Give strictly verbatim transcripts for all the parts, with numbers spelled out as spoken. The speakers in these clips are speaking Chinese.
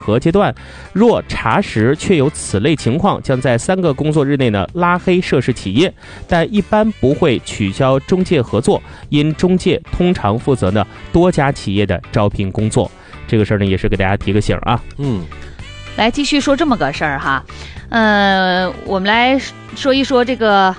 核阶段，若查实确有此类情况，将在三个工作日内呢拉黑涉事企业，但一般不会取消中介合作，因中介通常负责呢多家企业的招聘工作。这个事儿呢也是给大家提个醒啊。 嗯， 来继续说这么个事儿哈，呃，我们来说一说这个。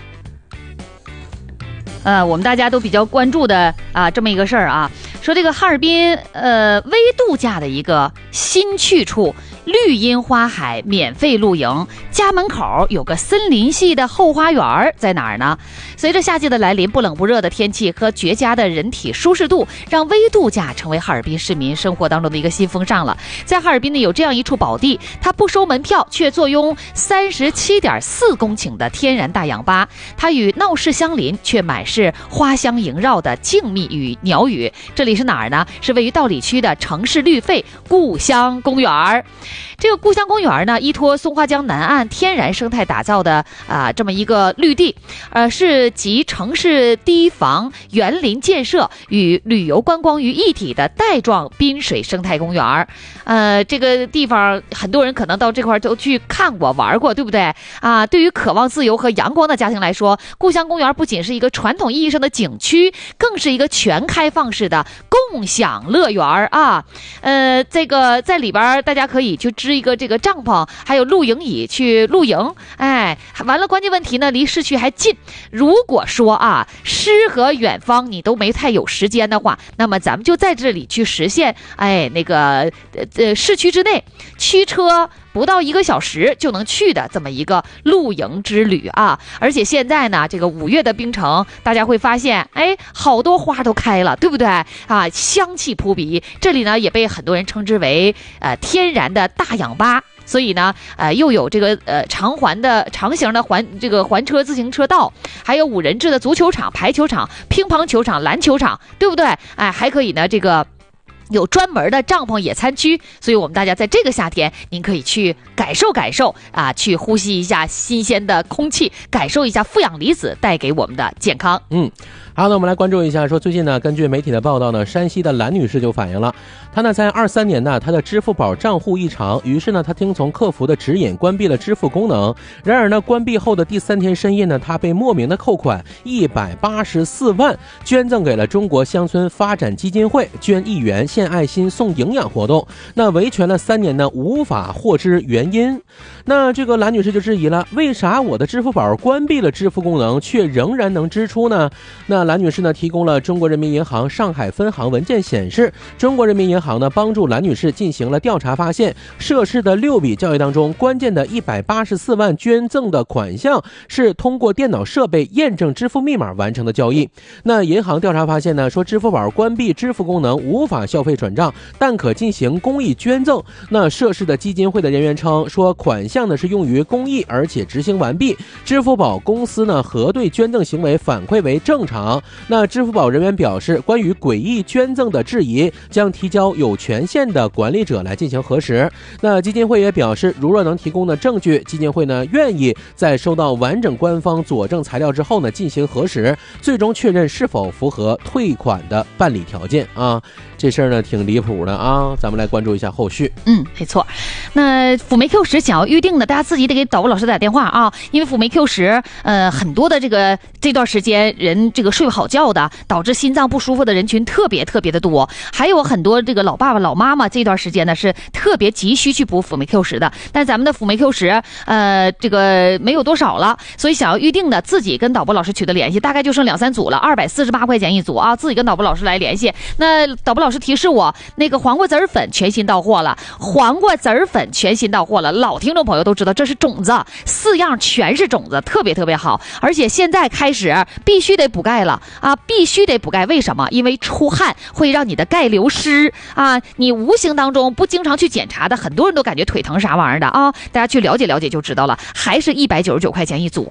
呃，我们大家都比较关注的啊，这么一个事儿啊，说这个哈尔滨呃微度假的一个新去处，绿荫花海，免费露营，家门口有个森林系的后花园，在哪儿呢？随着夏季的来临，不冷不热的天气和绝佳的人体舒适度，让微度假成为哈尔滨市民生活当中的一个新风尚了。在哈尔滨呢，有这样一处宝地，它不收门票，却坐拥三十七点四公顷的天然大氧吧，它与闹市相邻，却满是花香萦绕的静谧与鸟语。这里是哪儿呢？是位于道里区的城市绿肺故乡公园。这个故乡公园呢，依托松花江南岸天然生态打造的啊、呃、这么一个绿地，呃，是集城市堤防、园林建设与旅游观光于一体的带状滨水生态公园。呃，这个地方很多人可能到这块都去看过、玩过，对不对啊？对于渴望自由和阳光的家庭来说，故乡公园不仅是一个传统意义上的景区，更是一个全开放式的共享乐园啊。呃，这个在里边大家可以去支一个这个帐篷，还有露营椅去露营。哎，完了，关键问题呢，离市区还近。如果说啊，诗和远方你都没太有时间的话，那么咱们就在这里去实现，哎，那个呃呃市区之内驱车不到一个小时就能去的这么一个露营之旅啊！而且现在呢，这个五月的冰城，大家会发现，哎，好多花都开了，对不对啊？香气扑鼻。这里呢，也被很多人称之为呃天然的大氧吧。所以呢，呃，又有这个呃长环的长形的环这个环车自行车道，还有五人制的足球场、排球场、乒乓球场、篮球场，对不对？哎，还可以呢，这个。有专门的帐篷野餐区，所以我们大家在这个夏天，您可以去感受感受啊，去呼吸一下新鲜的空气，感受一下负氧离子带给我们的健康。 嗯，好，那我们来关注一下，说最近呢，根据媒体的报道呢，山西的蓝女士就反映了，她呢在二三年呢，她的支付宝账户异常，于是呢，她听从客服的指引，关闭了支付功能。然而呢，关闭后的第三天深夜呢，她被莫名的扣款一百八十四万，捐赠给了中国乡村发展基金会，捐一元献爱心送营养活动。那维权了三年呢，无法获知原因。那这个蓝女士就质疑了，为啥我的支付宝关闭了支付功能，却仍然能支出呢？那蓝女士呢提供了中国人民银行上海分行文件，显示中国人民银行呢帮助蓝女士进行了调查，发现涉事的六笔交易当中，关键的一百八十四万捐赠的款项是通过电脑设备验证支付密码完成的交易。那银行调查发现呢，说支付宝关闭支付功能无法消费转账，但可进行公益捐赠。那涉事的基金会的人员称，说款项呢是用于公益，而且执行完毕。支付宝公司呢核对捐赠行为反馈为正常。那支付宝人员表示，关于诡异捐赠的质疑将提交有权限的管理者来进行核实。那基金会也表示，如若能提供的证据，基金会呢愿意在收到完整官方佐证材料之后呢进行核实，最终确认是否符合退款的办理条件啊。这事儿呢挺离谱的啊，咱们来关注一下后续。 嗯，没错。那辅酶 Q 十想要预定的，大家自己得给导播老师打电话啊，因为辅酶 Q 十，呃，很多的这个这段时间人这个睡不好觉的，导致心脏不舒服的人群特别特别的多，还有很多这个老爸爸老妈妈这段时间呢是特别急需去补辅酶 Q 十的，但咱们的辅酶 Q 十，呃，这个没有多少了，所以想要预定的自己跟导播老师取得联系，大概就剩两三组了，二百四十八块钱一组啊，自己跟导播老师来联系。那导播老师提示我，那个黄瓜籽粉全新到货了，黄瓜籽粉全新到货了，老听众朋友都知道这是种子，四样全是种子，特别特别好，而且现在开始必须得补钙了啊，必须得补钙，为什么？因为出汗会让你的钙流失啊，你无形当中不经常去检查的，很多人都感觉腿疼啥玩意儿的啊，大家去了解了解就知道了，还是一百九十九块钱一组啊。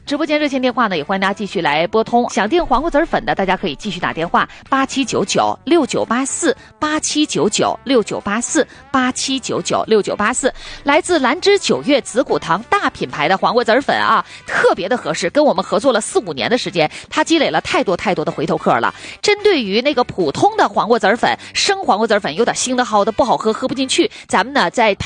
直播间热线电话呢，也欢迎大家继续来拨通。想订黄瓜籽粉的，大家可以继续打电话八七九九六九八四八七九九六九八四八七九九六九八四。来自兰芝九月紫谷堂大品牌的黄瓜籽粉啊，特别的合适，跟我们合作了四五年的时间，它积累了太多太多的回头客了。针对于那个普通的黄瓜籽粉、生黄瓜籽粉有点腥的、好的不好喝，喝不进去，咱们呢在